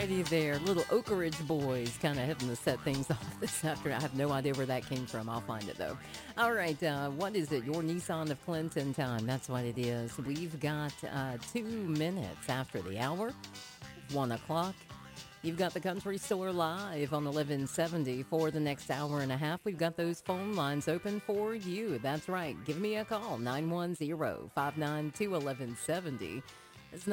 righty there. Little Oak Ridge Boys kind of having to set things off this afternoon. I have no idea where that came from. I'll find it, though. All right. What is it? Your Nissan of Clinton time. That's what it is. We've got 2 minutes after the hour, 1 o'clock. You've got the Country Store live on 1170 for the next hour and a half. We've got those phone lines open for you. That's right. Give me a call, 910-592-1170. It's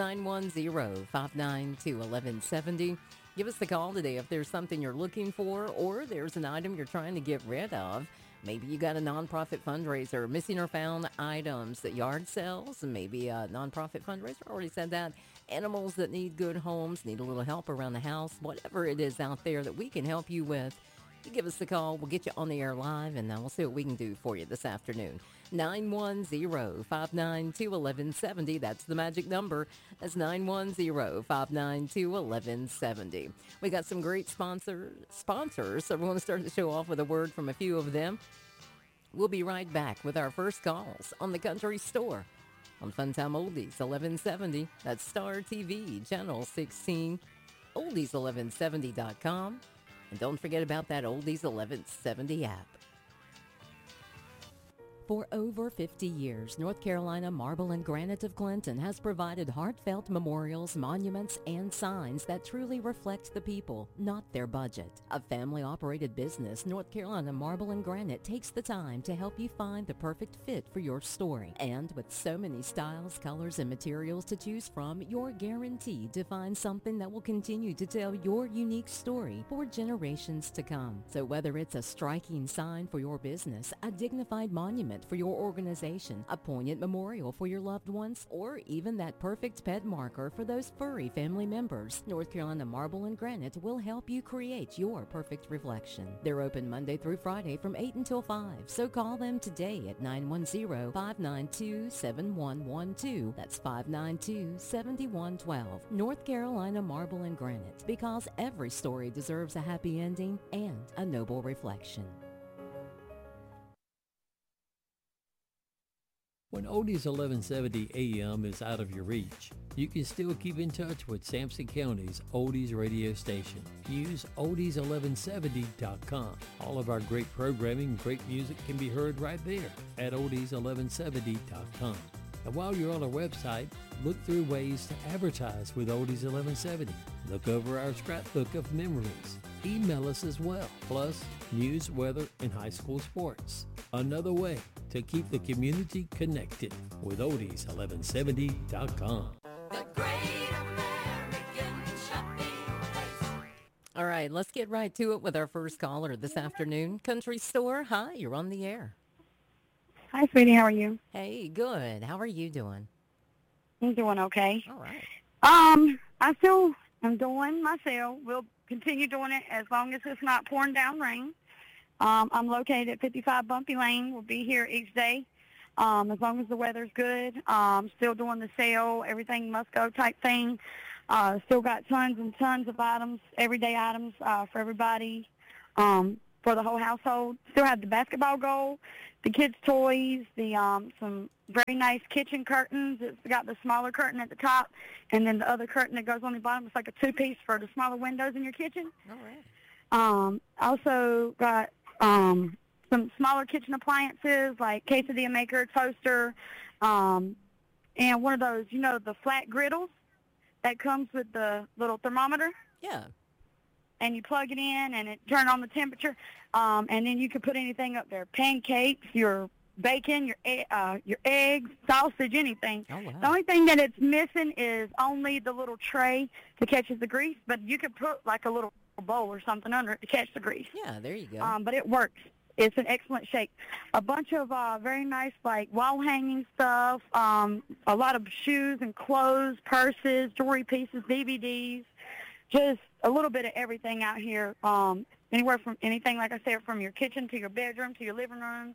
910-592-1170. Give us the call today if there's something you're looking for or there's an item you're trying to get rid of. Maybe you got a nonprofit fundraiser, missing or found items, yard sales, maybe a nonprofit fundraiser. I already said that. Animals that need good homes, need a little help around the house, whatever it is out there that we can help you with. You give us the call. We'll get you on the air live, and we'll see what we can do for you this afternoon. 910-592-1170. That's the magic number. That's 910-592-1170. We got some great sponsors, so we're going to start the show off with a word from a few of them. We'll be right back with our first calls on the Country Store on Funtime Oldies 1170. That's Star TV, Channel 16, oldies1170.com. And don't forget about that Oldies 1170 app. For over 50 years, North Carolina Marble and Granite of Clinton has provided heartfelt memorials, monuments, and signs that truly reflect the people, not their budget. A family-operated business, North Carolina Marble and Granite takes the time to help you find the perfect fit for your story. And with so many styles, colors, and materials to choose from, you're guaranteed to find something that will continue to tell your unique story for generations to come. So whether it's a striking sign for your business, a dignified monument for your organization, a poignant memorial for your loved ones, or even that perfect pet marker for those furry family members, North Carolina Marble and Granite will help you create your perfect reflection. They're open Monday through Friday from 8 until 5, so call them today at 910-592-7112. That's 592-7112. North Carolina Marble and Granite, because every story deserves a happy ending and a noble reflection. When Oldies 1170 AM is out of your reach, you can still keep in touch with Sampson County's Oldies radio station. Use oldies1170.com. All of our great programming and great music can be heard right there at oldies1170.com. And while you're on our website, look through ways to advertise with Oldies 1170. Look over our scrapbook of memories. Email us as well, plus news, weather, and high school sports. Another way to keep the community connected with oldies1170.com. The Great American Shopping Place. All right, let's get right to it with our first caller this afternoon. Country Store, hi, you're on the air. Hi, sweetie. How are you? Hey, good. How are you doing? I'm doing okay. All right. I still am doing my sale. We'll continue doing it as long as it's not pouring down rain. I'm located at 55 Bumpy Lane. We'll be here each day as long as the weather's good. Still doing the sale, everything must go type thing. Still got tons and tons of items, everyday items for everybody, for the whole household. Still have the basketball goal, the kids' toys, the some very nice kitchen curtains. It's got the smaller curtain at the top, and then the other curtain that goes on the bottom. It's like a two-piece for the smaller windows in your kitchen. All right. Also got some smaller kitchen appliances like quesadilla maker, toaster, and one of those, the flat griddles that comes with the little thermometer. Yeah. And you plug it in and it turns on the temperature, and then you can put anything up there, pancakes, your bacon, your eggs, sausage, anything. Oh, wow. The only thing that it's missing is only the little tray that catches the grease, but you could put like a little bowl or something under it to catch the grease. Yeah, there you go. But it works. It's an excellent shape. A bunch of very nice, like, wall-hanging stuff, a lot of shoes and clothes, purses, jewelry pieces, DVDs, just a little bit of everything out here. Anywhere from anything, like I said, from your kitchen to your bedroom to your living room.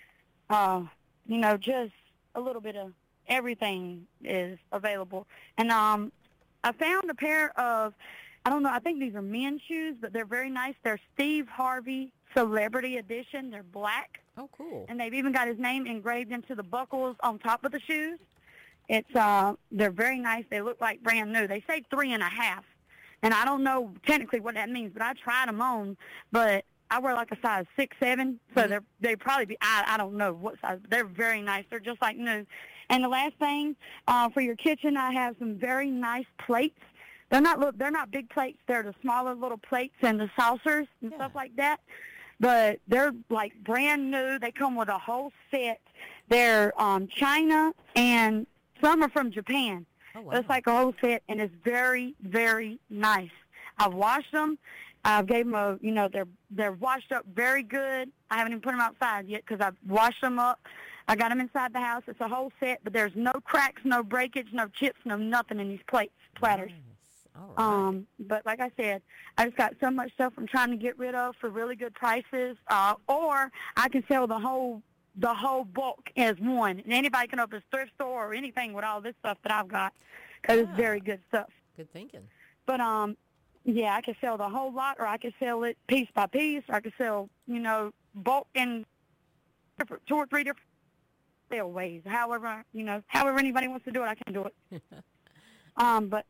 Just a little bit of everything is available. And I found a pair of, I don't know, I think these are men's shoes, but they're very nice. They're Steve Harvey Celebrity Edition. They're black. Oh, cool. And they've even got his name engraved into the buckles on top of the shoes. They're very nice. They look like brand new. They say 3.5. And I don't know technically what that means, but I tried them on. But I wear like a size 6, 7, so they probably be, I don't know what size, but they're very nice. They're just like new. And the last thing, for your kitchen, I have some very nice plates. They're not big plates. They're the smaller little plates and the saucers and stuff like that. But they're like brand new. They come with a whole set. They're China, and some are from Japan. Oh, wow. It's like a whole set, and it's very, very nice. I've washed them. I've gave them they're washed up very good. I haven't even put them outside yet because I've washed them up. I got them inside the house. It's a whole set, but there's no cracks, no breakage, no chips, no nothing in these platters. Nice. All right. But like I said, I just got so much stuff I'm trying to get rid of for really good prices, or I can sell the whole bulk as one, and anybody can open a thrift store or anything with all this stuff that I've got, because it's very good stuff. Good thinking. But yeah, I can sell the whole lot, or I can sell it piece by piece, or I can sell bulk in two or three different sale ways. However anybody wants to do it, I can do it. But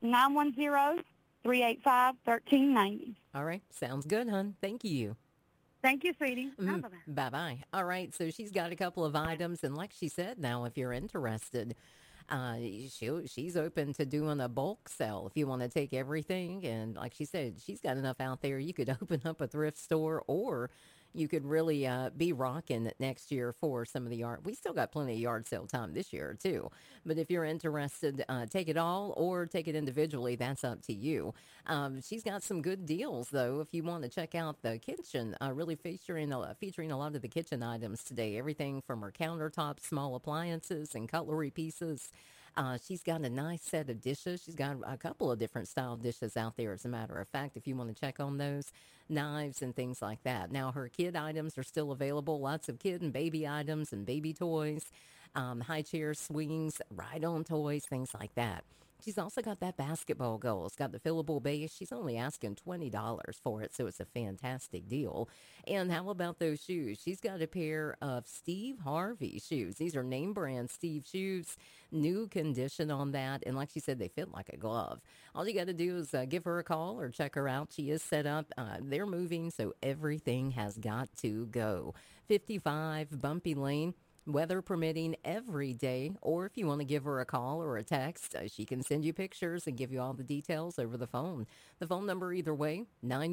910-385-1390. All right. Sounds good, hon. Thank you. Thank you, sweetie. Bye-bye. Bye-bye. All right, so she's got a couple of items, and like she said, now if you're interested, she's open to doing a bulk sale if you want to take everything. And like she said, she's got enough out there. You could open up a thrift store, or you could really be rocking it next year for some of the yard. We still got plenty of yard sale time this year, too. But if you're interested, take it all or take it individually. That's up to you. She's got some good deals, though, if you want to check out the kitchen, really featuring a lot of the kitchen items today. Everything from her countertops, small appliances, and cutlery pieces. She's got a nice set of dishes. She's got a couple of different style dishes out there, as a matter of fact, if you want to check on those, knives and things like that. Now, her kid items are still available. Lots of kid and baby items and baby toys, high chairs, swings, ride-on toys, things like that. She's also got that basketball goal. It's got the fillable base. She's only asking $20 for it, so it's a fantastic deal. And how about those shoes? She's got a pair of Steve Harvey shoes. These are name brand Steve shoes, new condition on that. And like she said, they fit like a glove. All you got to do is give her a call or check her out. She is set up. They're moving, so everything has got to go. 55 Bumpy Lane. Weather permitting every day, or if you want to give her a call or a text, she can send you pictures and give you all the details over the phone. The phone number either way,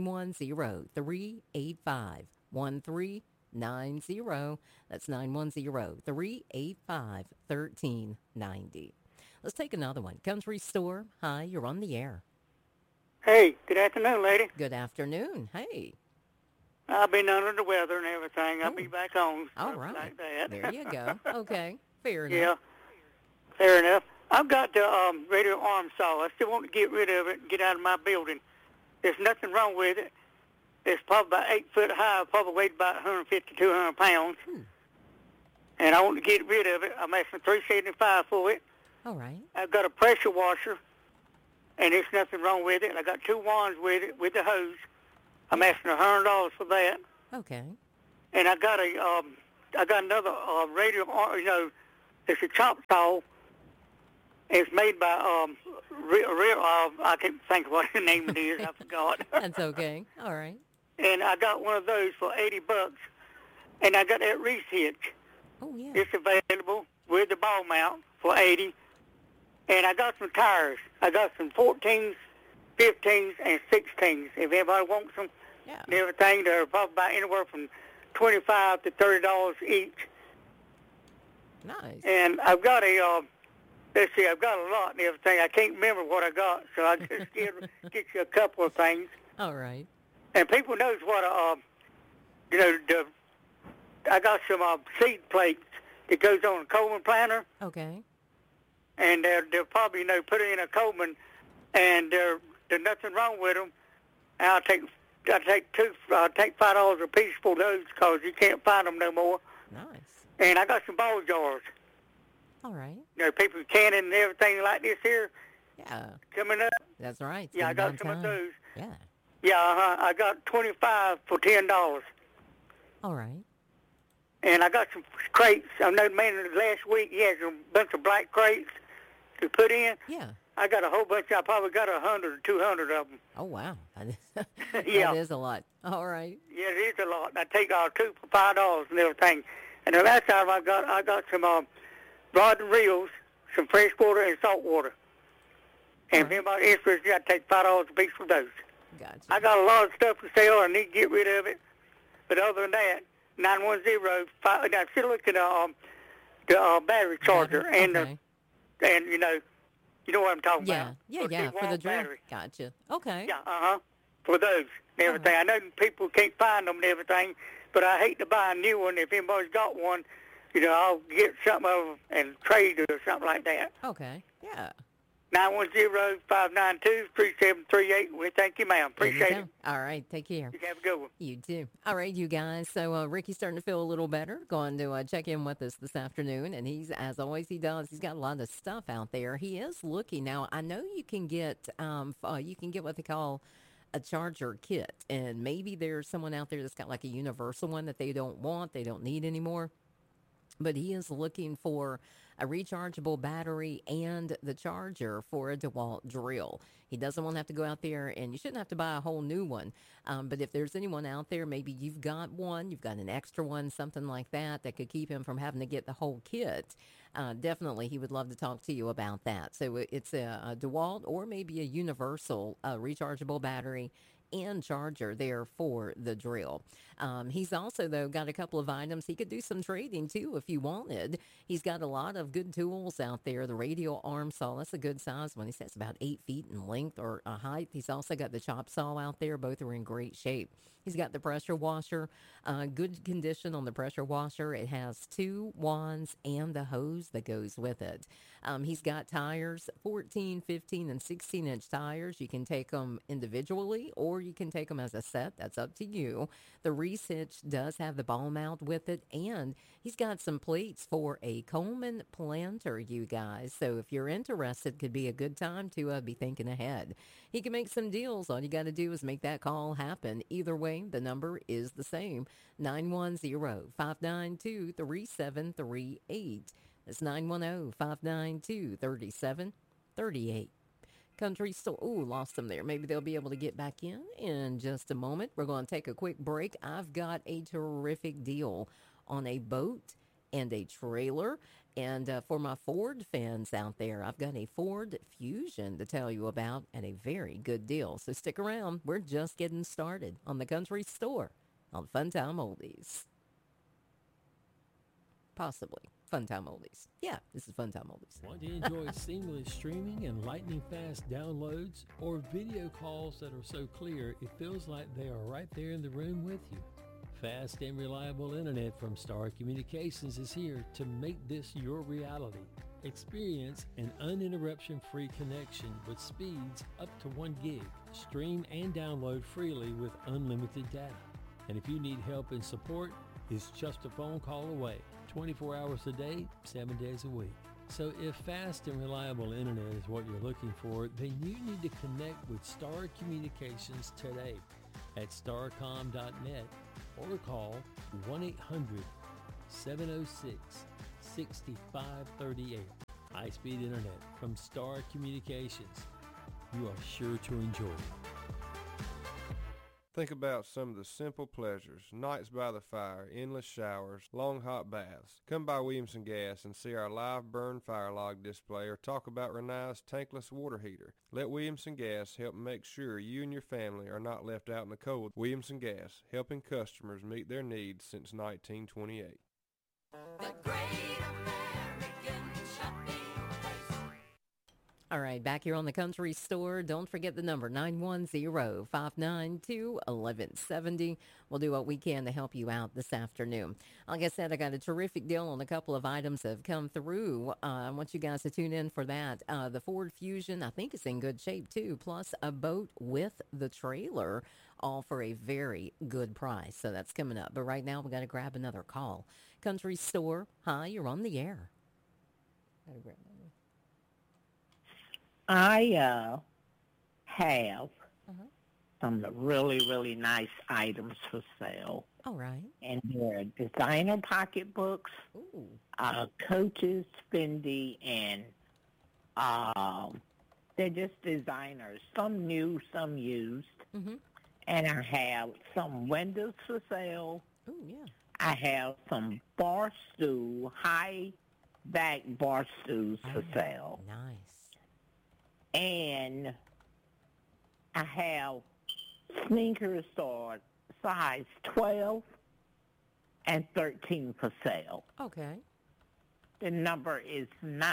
910-385-1390. That's 910-385-1390. Let's take another one. Country Store. Hi, you're on the air. Hey, good afternoon, lady. Good afternoon. Hey. I've been under the weather and everything. I'll be back on. All right. Like that. There you go. Okay. Fair enough. Yeah, fair enough. I've got the radio arm saw. I still want to get rid of it and get out of my building. There's nothing wrong with it. It's probably about 8 foot high, probably weighed about 150, 200 pounds. And I want to get rid of it. I'm asking $375 for it. All right. I've got a pressure washer, and there's nothing wrong with it. I got 2 wands with it, with the hose. I'm asking $100 for that. Okay. And I got another radio, it's a chop saw. It's made by I can't think of what the name it is. I forgot. That's okay. All right. And I got one of those for $80. And I got that Reese hitch. Oh yeah. It's available with the ball mount for $80. And I got some tires. I got some 14s, 15s, and 16s. If anybody wants them. Yeah. And everything, they're probably about anywhere from $25 to $30 each. Nice. And I've got I've got a lot and everything. I can't remember what I got, so I just get you a couple of things. All right. And people knows what I got some seed plates that goes on a Coleman planter. Okay. And they'll probably put it in a Coleman, and there's nothing wrong with them. And I'll take $5 a piece for those because you can't find them no more. Nice. And I got some ball jars. All right. People canning and everything like this here. Yeah. Coming up. That's right. Yeah, I got some of those. Yeah. Yeah, I got 25 for $10. All right. And I got some crates. I know the man last week he had a bunch of black crates to put in. Yeah. I got a whole bunch. I probably got 100 or 200 of them. Oh, wow. Yeah. That is a lot. All right. Yeah, it is a lot. I take all 2 for $5 and everything. And the last time I got some rod and reels, some fresh water and salt water. And if anybody's interested, I take $5 a piece for those. Gotcha. I got a lot of stuff to sell. I need to get rid of it. But other than that, 910. I'm still looking at the battery charger and Okay. and you know what I'm talking Yeah. about. Yeah, Those yeah, big for the long drill. batteries. Gotcha. Okay. Yeah, for those and everything. I know people can't find them and everything, but I hate to buy a new one. If anybody's got one, I'll get something of them and trade or something like that. Okay. Yeah. 910-592-3738. We thank you, ma'am. Appreciate it. Anytime. All right. Take care. You have a good one. You too. All right, you guys. So Ricky's starting to feel a little better. Going to check in with us this afternoon, and he's, as always, he's got a lot of stuff out there. He is looking now. I know you can get what they call a charger kit, and maybe there's someone out there that's got like a universal one that they don't need anymore. But he is looking for a rechargeable battery and the charger for a DeWalt drill. He doesn't want to have to go out there, and you shouldn't have to buy a whole new one. But if there's anyone out there, maybe you've got one, you've got an extra one, something like that could keep him from having to get the whole kit. Definitely, he would love to talk to you about that. So it's a DeWalt or maybe a universal rechargeable battery and charger there for the drill. He's also, though, got a couple of items. He could do some trading, too, if you wanted. He's got a lot of good tools out there. The radial arm saw, that's a good size one. He says about 8 feet in length or height. He's also got the chop saw out there. Both are in great shape. He's got the pressure washer, good condition on the pressure washer. It has 2 wands and the hose that goes with it. He's got tires, 14, 15, and 16-inch tires. You can take them individually or you can take them as a set. That's up to you. The Reese hitch does have the ball mount with it, and he's got some plates for a Coleman planter, you guys. So if you're interested, could be a good time to be thinking ahead. He can make some deals. All you got to do is make that call happen. Either way, the number is the same, 910-592-3738. That's 910-592-3738. Country Store. Ooh, lost them there. Maybe they'll be able to get back in just a moment. We're going to take a quick break. I've got a terrific deal on a boat and a trailer. And for my Ford fans out there, I've got a Ford Fusion to tell you about at a very good deal. So stick around. We're just getting started on the Country Store on Funtime Oldies. Possibly. Funtime Oldies. Yeah, this is Funtime Oldies. Want to enjoy seamless streaming and lightning-fast downloads or video calls that are so clear it feels like they are right there in the room with you? Fast and reliable internet from Star Communications is here to make this your reality. Experience an uninterruption-free connection with speeds up to 1 gig. Stream and download freely with unlimited data. And if you need help and support, it's just a phone call away. 24 hours a day, 7 days a week. So if fast and reliable internet is what you're looking for, then you need to connect with Star Communications today at starcom.net or call 1-800-706-6538. High-speed internet from Star Communications. You are sure to enjoy it. Think about some of the simple pleasures: nights by the fire, endless showers, long hot baths. Come by Williamson Gas and see our live burn fire log display or talk about Renai's tankless water heater. Let Williamson Gas help make sure you and your family are not left out in the cold. Williamson Gas, helping customers meet their needs since 1928. The Great American Shopping Place. All right, back here on the Country Store. Don't forget the number, 910-592-1170. We'll do what we can to help you out this afternoon. Like I said, I got a terrific deal on a couple of items that have come through. I want you guys to tune in for that. The Ford Fusion, I think, is in good shape, too, plus a boat with the trailer, all for a very good price. So that's coming up. But right now, we got to grab another call. Country Store, hi, you're on the air. Gotta grab that one. I have some really, really nice items for sale. All right. And they're designer pocketbooks, Ooh. Coaches, Fendi, and They're just designers, some new, some used. Mm-hmm. And I have some windows for sale. Oh, yeah. I have some bar stool, high back bar stools for sale. Nice. And I have sneakers are size 12 and 13 for sale. Okay. The number is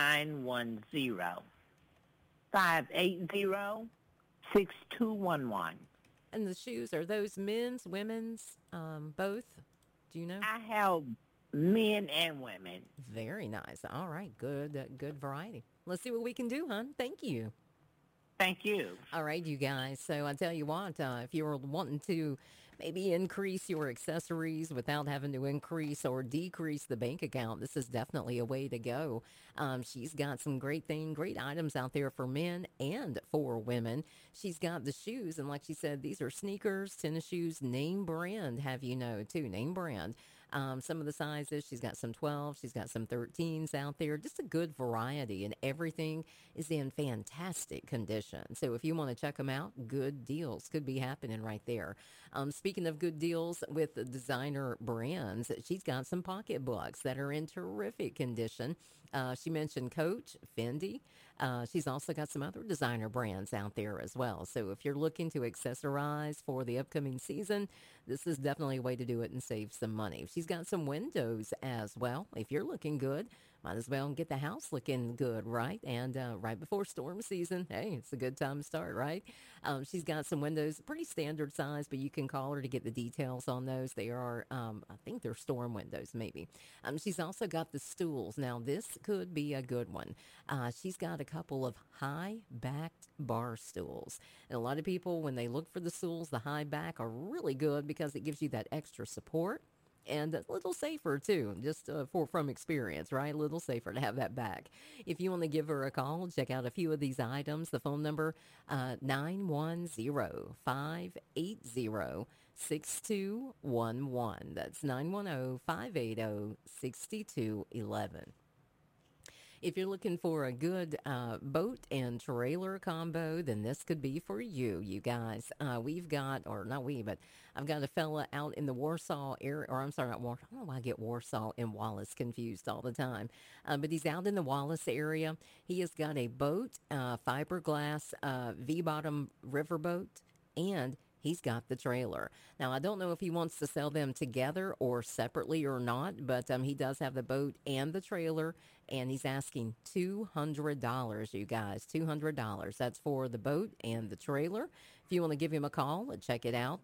910-580-6211. And the shoes, are those men's, women's, both? Do you know? I have men and women. Very nice. All right. Good variety. Let's see what we can do, hon. Thank you. Thank you. All right, you guys. So I tell you what, if you're wanting to maybe increase your accessories without having to increase or decrease the bank account, this is definitely a way to go. She's got some great items out there for men and for women. She's got the shoes, and like she said, these are sneakers, tennis shoes, name brand, have you know, too, name brand. Some of the sizes, she's got some 12s, she's got some 13s out there, just a good variety, and everything is in fantastic condition. So if you want to check them out, good deals could be happening right there. Speaking of good deals with the designer brands, she's got some pocketbooks that are in terrific condition. She mentioned Coach, Fendi. She's also got some other designer brands out there as well. So if you're looking to accessorize for the upcoming season, this is definitely a way to do it and save some money. She's got some windows as well. If you're looking good, might as well get the house looking good, right? And right before storm season, hey, it's a good time to start, right? She's got some windows, pretty standard size, but you can call her to get the details on those. They are, I think they're storm windows, maybe. She's also got the stools. Now, this could be a good one. She's got a couple of high-backed bar stools. And a lot of people, when they look for the stools, the high back are really good because it gives you that extra support. And a little safer, too, just from experience, right? A little safer to have that back. If you want to give her a call, check out a few of these items. The phone number, 910-580-6211. That's 910-580-6211. If you're looking for a good boat and trailer combo, then this could be for you, you guys. We've got, or not we, but I've got a fella out in the Warsaw area, or I'm sorry, not Warsaw. I don't know why I get Warsaw and Wallace confused all the time. But he's out in the Wallace area. He has got a boat, fiberglass V-bottom riverboat, and he's got the trailer. Now, I don't know if he wants to sell them together or separately or not, but he does have the boat and the trailer, and he's asking $200, you guys, $200. That's for the boat and the trailer. If you want to give him a call, check it out,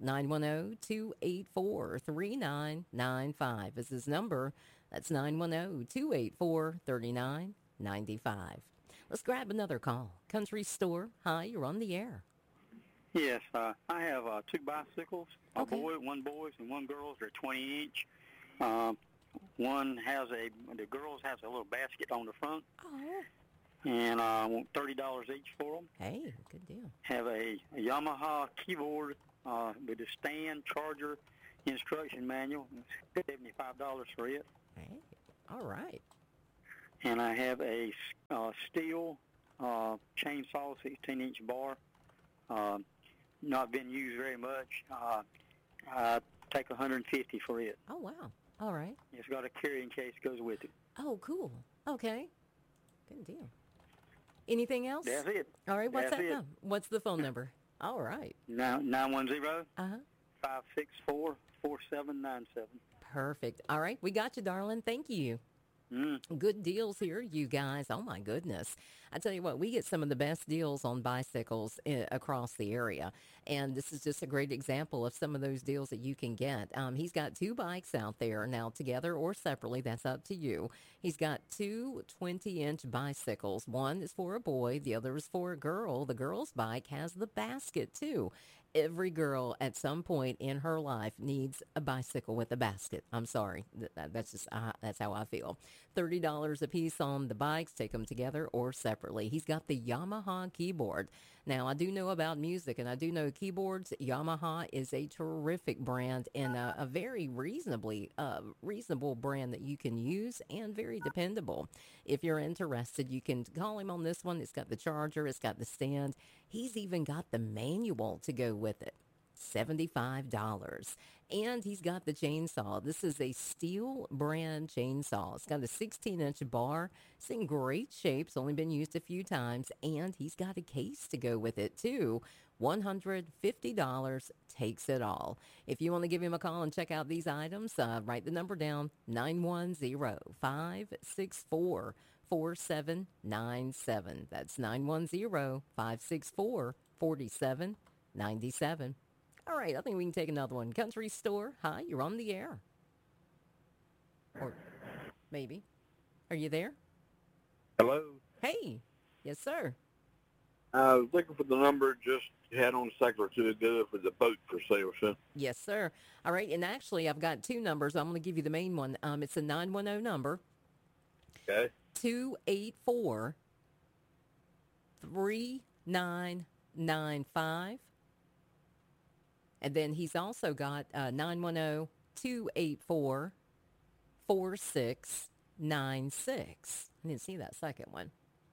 910-284-3995 is his number. That's 910-284-3995. Let's grab another call. Country Store, hi, you're on the air. Yes, I have two bicycles, Okay. one boy's and one girl's. They're 20 inch. One has the girls has a little basket on the front, Oh, and I want $30 each for them. hey, good deal. Have a Yamaha keyboard with a stand, charger, instruction manual. It's $75 for it. Hey, all right. And I have a steel chainsaw, 16-inch bar. Not been used very much. I take $150 for it. Oh, wow. All right. It's got a carrying case goes with it. Oh, cool. Okay. Good deal. Anything else? That's it. All right. What's That's that? it. Phone? What's the phone number? All right. 910-564-4797. Uh-huh. Perfect. All right. We got you, darling. Thank you. Good deals here, you guys. Oh, my goodness. I tell you what, we get some of the best deals on bicycles across the area. And this is just a great example of some of those deals that you can get. He's got two bikes out there now, together or separately. That's up to you. He's got two 20-inch bicycles. One is for a boy. The other is for a girl. The girl's bike has the basket, too. Every girl at some point in her life needs a bicycle with a basket. I'm sorry. That's just that's how I feel. $30 a piece on the bikes. Take them together or separately. properly. He's got the Yamaha keyboard. Now, I do know about music, and I do know keyboards. Yamaha is a terrific brand and a very reasonable brand that you can use and very dependable. If you're interested, you can call him on this one. It's got the charger. It's got the stand. He's even got the manual to go with it. $75. And he's got the chainsaw. This is a Steel brand chainsaw. It's got a 16-inch bar. It's in great shape. It's only been used a few times. And he's got a case to go with it, too. $150 takes it all. If you want to give him a call and check out these items, write the number down, 910-564-4797. That's 910-564-4797. All right, I think we can take another one. Country Store, hi, you're on the air. Or maybe. Are you there? Hello. Hey. Yes, sir. I was looking for the number just had on a second or two ago for the boat for sale, sir. Yes, sir. All right, and actually, I've got two numbers. I'm going to give you the main one. It's a 910 number. Okay. 284-3995. And then he's also got 910-284-4696. I didn't see that second one.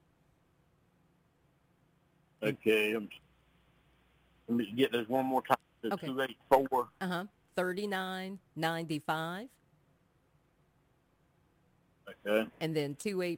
Okay. Let me get this one more time. The Okay. 284. 3995. Okay. And then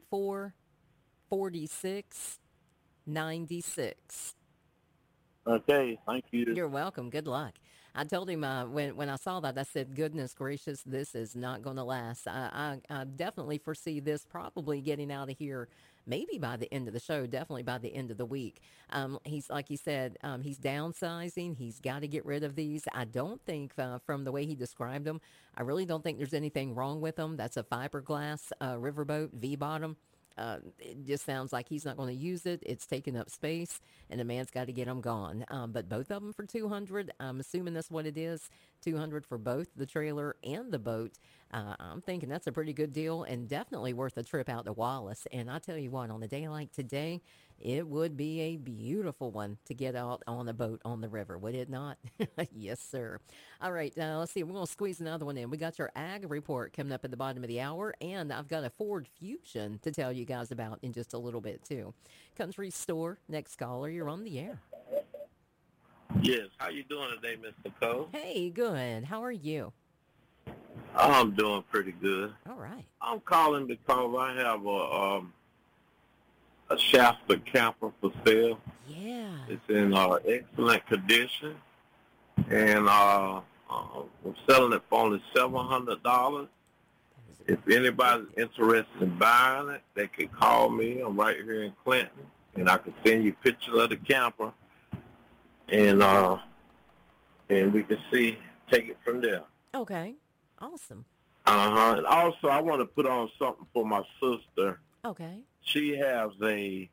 284-4696. Okay. Thank you. You're welcome. Good luck. I told him when I saw that, I said, goodness gracious, this is not going to last. I definitely foresee this probably getting out of here maybe by the end of the show, definitely by the end of the week. He's, like he said, he's downsizing. He's got to get rid of these. I don't think from the way he described them, I really don't think there's anything wrong with them. That's a fiberglass riverboat, V-bottom. It just sounds like he's not going to use it. It's taking up space, and the man's got to get them gone. But both of them for $200. I'm assuming that's what it is. $200 for both the trailer and the boat. I'm thinking that's a pretty good deal and definitely worth a trip out to Wallace. And I tell you what, on a day like today, it would be a beautiful one to get out on a boat on the river, would it not? Yes, sir. All right, let's see. We're going to squeeze another one in. We got your ag report coming up at the bottom of the hour, and I've got a Ford Fusion to tell you guys about in just a little bit, too. Country Store, next caller, you're on the air. Yes. How you doing today, Mr. Cole? Hey, good. How are you? I'm doing pretty good. All right. I'm calling because I have a Shasta camper for sale. Yeah. It's in excellent condition, and I'm selling it for only $700. If anybody's interested in buying it, they can call me. I'm right here in Clinton, and I can send you pictures of the camper, and we can take it from there. Okay. Awesome. And also, I want to put on something for my sister. Okay. She has a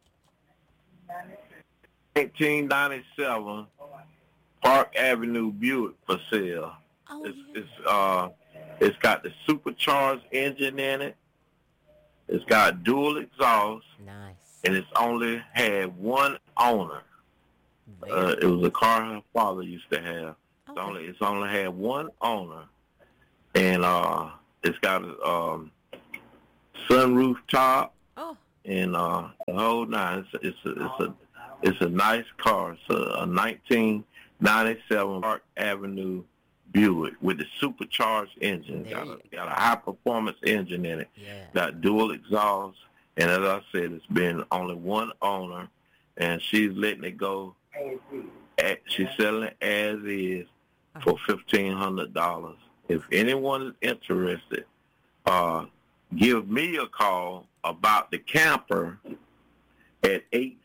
1997 Park Avenue Buick for sale. Oh, It's got the supercharged engine in it. It's got dual exhaust. Nice. And it's only had one owner. It was a car her father used to have. Okay. It's only had one owner. And it's got a sunroof top. Oh. And the whole nine. It's a nice car. It's a 1997 Park Avenue Buick with the supercharged engine. Got a high performance engine in it. Yeah. Got dual exhaust, and as I said, it's been only one owner, and she's letting it go. She's selling it as is for $1,500. If anyone is interested, give me a call about the camper at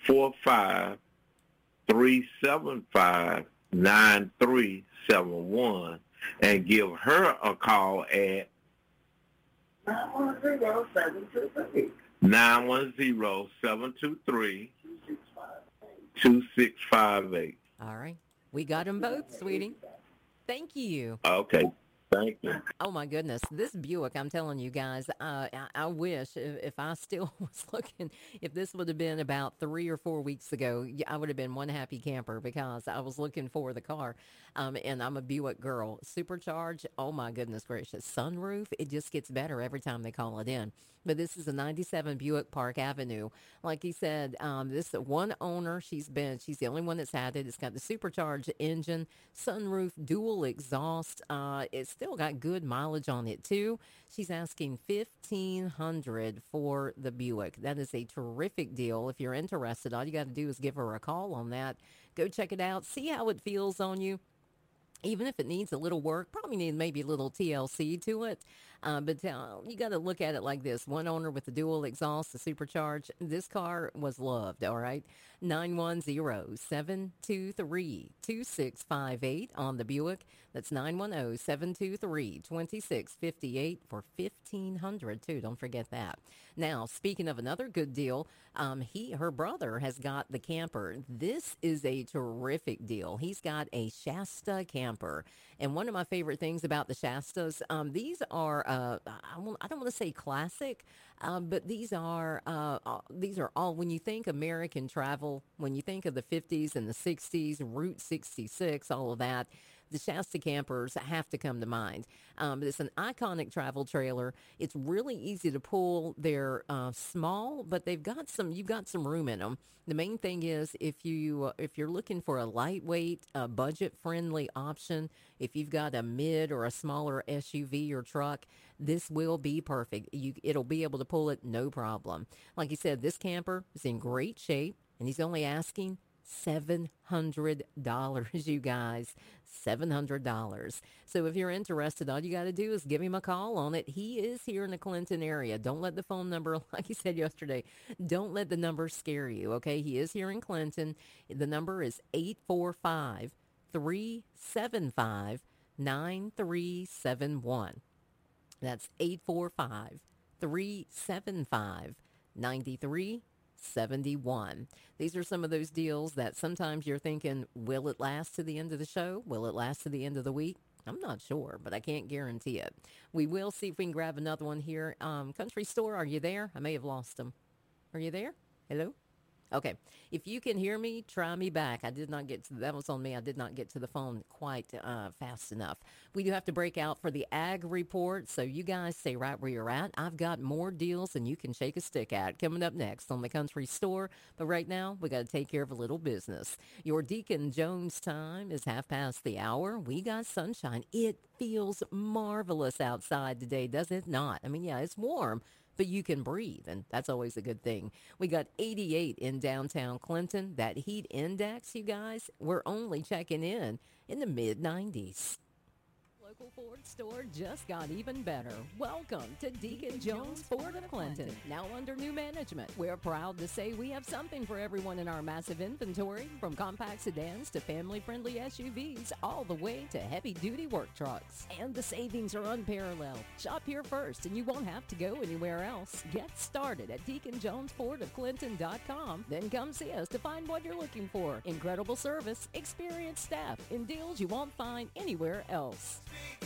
845-375-9371 and give her a call at 910-723-2658. All right. We got them both, sweetie. Thank you. Okay. Thank you. Oh my goodness, this Buick! I'm telling you guys, I wish if I still was looking, if this would have been about 3 or 4 weeks ago, I would have been one happy camper because I was looking for the car, and I'm a Buick girl. Supercharged, oh my goodness gracious, sunroof, it just gets better every time they call it in. But this is a 97 Buick Park Avenue. Like he said, this is one owner. She's the only one that's had it. It's got the supercharged engine, sunroof, dual exhaust. It's still got good mileage on it too. She's asking $1,500 for the Buick. That is a terrific deal. If you're interested, all you got to do is give her a call on that. Go check it out. See how it feels on you. Even if it needs a little work, probably need maybe a little TLC to it. But you got to look at it like this. One owner with the dual exhaust, the supercharged. This car was loved, all right? 910-723-2658 on the Buick. That's 910-723-2658 for $1,500 too. Don't forget that. Now, speaking of another good deal, her brother has got the camper. This is a terrific deal. He's got a Shasta camper. And one of my favorite things about the Shastas, these are, I don't want to say classic, but these are all, when you think American travel, when you think of the 50s and the 60s, Route 66, all of that, the Shasta campers have to come to mind. It's an iconic travel trailer. It's really easy to pull. They're small, but you've got some room in them. The main thing is if you're looking for a lightweight, budget-friendly option, if you've got a mid or a smaller SUV or truck, this will be perfect. It'll be able to pull it no problem. Like you said, this camper is in great shape, and he's only asking $700, you guys. $700. So if you're interested, all you got to do is give him a call on it. He is here in the Clinton area. Don't let the phone number, like you said yesterday, don't let the number scare you, okay? He is here in Clinton. The number is 845-375-9371. That's 845-375-9371. These are some of those deals that sometimes you're thinking, will it last to the end of the show? Will it last to the end of the week? I'm not sure, but I can't guarantee it. We will see if we can grab another one here. Country Store, are you there? I may have lost them. Are you there? Hello? Okay. If you can hear me, try me back. That was on me. I did not get to the phone quite fast enough. We do have to break out for the ag report, so you guys stay right where you're at. I've got more deals than you can shake a stick at coming up next on the Country Store. But right now, we got to take care of a little business. Your Deacon Jones time is hour. We got sunshine. It feels marvelous outside today, does it not? I mean, yeah, it's warm, but you can breathe, and that's always a good thing. We got 88 in downtown Clinton. That heat index, you guys, we're only checking in the mid-90s. Local Ford store just got even better. Welcome to Deacon Jones Ford of Clinton, now under new management. We're proud to say we have something for everyone in our massive inventory, from compact sedans to family-friendly SUVs, all the way to heavy-duty work trucks. And the savings are unparalleled. Shop here first, and you won't have to go anywhere else. Get started at DeaconJonesFordofClinton.com. Then come see us to find what you're looking for. Incredible service, experienced staff, and deals you won't find anywhere else.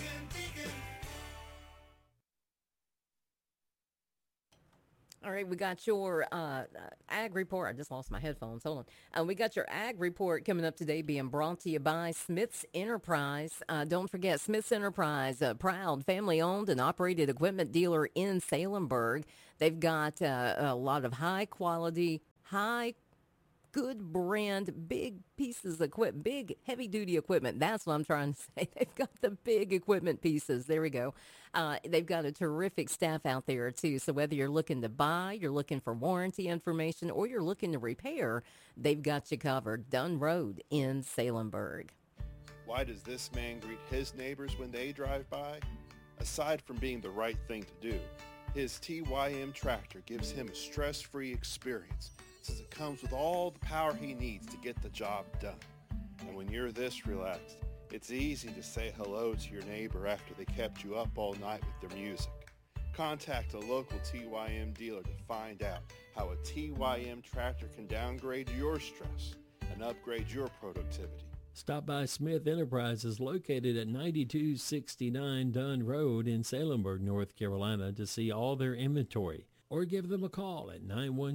All right, we got your ag report. I just lost my headphones. Hold on. We got your ag report coming up today, being brought to you by Smith's Enterprise. Don't forget, Smith's Enterprise, a proud family-owned and operated equipment dealer in Salemburg. They've got a lot of high-quality, good brand, big pieces of equipment, big heavy-duty equipment. That's what I'm trying to say. They've got the big equipment pieces. There we go. They've got a terrific staff out there, too. So whether you're looking to buy, you're looking for warranty information, or you're looking to repair, they've got you covered. Dunn Road in Salemburg. Why does this man greet his neighbors when they drive by? Aside from being the right thing to do, his TYM tractor gives him a stress-free experience, since it comes with all the power he needs to get the job done. And when you're this relaxed, it's easy to say hello to your neighbor after they kept you up all night with their music. Contact a local TYM dealer to find out how a TYM tractor can downgrade your stress and upgrade your productivity. Stop by Smith Enterprises located at 9269 Dunn Road in Salemburg, North Carolina to see all their inventory, or give them a call at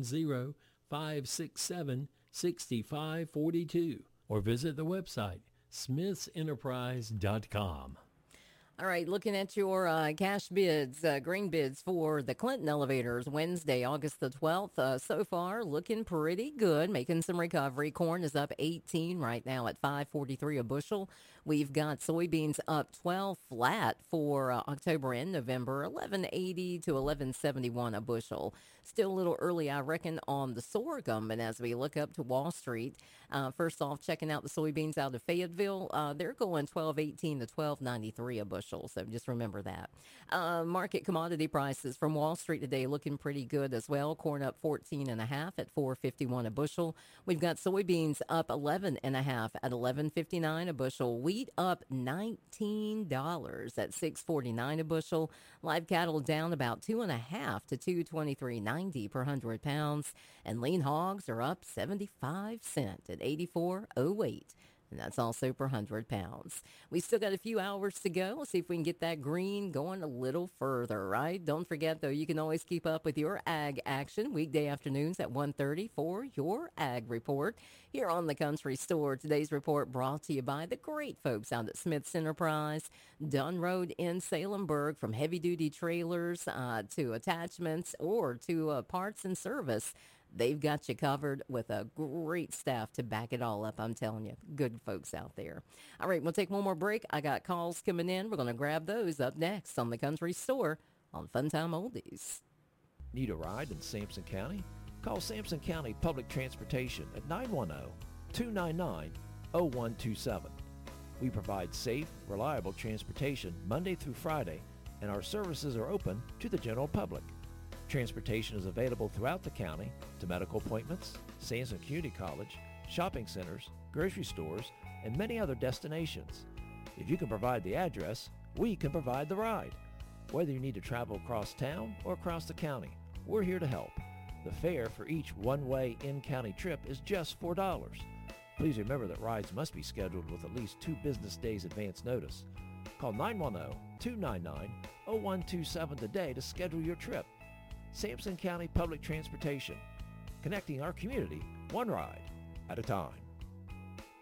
910-567-6542 or visit the website smithsenterprise.com. All right, looking at your cash bids, green bids for the Clinton elevators Wednesday, August the 12th. So far, looking pretty good, making some recovery. Corn is up 18 right now at $5.43 a bushel. We've got soybeans up 12 flat for October and November, $11.80 to $11.71 a bushel. Still a little early, I reckon, on the sorghum. And as we look up to Wall Street, first off, checking out the soybeans out of Fayetteville, they're going $12.18 to $12.93 a bushel. So just remember that. Market commodity prices from Wall Street today looking pretty good as well. Corn up 14.5 at $4.51 a bushel. We've got soybeans up 11.5 at $11.59 a bushel. Wheat up $19 at $6.49 a bushel. Live cattle down about 2.5 to $223.90 per 100 pounds. And lean hogs are up 75 cents at $84.08. And that's also per 100 pounds. We still got a few hours to go. Let's see if we can get that green going a little further, right? Don't forget, though, you can always keep up with your ag action weekday afternoons at 1:30 for your ag report here on the Country Store. Today's report brought to you by the great folks out at Smith's Enterprise, Dunn Road in Salemburg. From heavy-duty trailers to attachments or to parts and service, they've got you covered with a great staff to back it all up. I'm telling you, good folks out there. All right, we'll take one more break. I got calls coming in. We're going to grab those up next on the Country Store on Funtime Oldies. Need a ride in Sampson County? Call Sampson County Public Transportation at 910-299-0127. We provide safe, reliable transportation Monday through Friday, and our services are open to the general public. Transportation is available throughout the county to medical appointments, Sampson Community College, shopping centers, grocery stores, and many other destinations. If you can provide the address, we can provide the ride. Whether you need to travel across town or across the county, we're here to help. The fare for each one-way in-county trip is just $4. Please remember that rides must be scheduled with at least 2 business days advance notice. Call 910-299-0127 today to schedule your trip. Sampson County Public Transportation, connecting our community one ride at a time.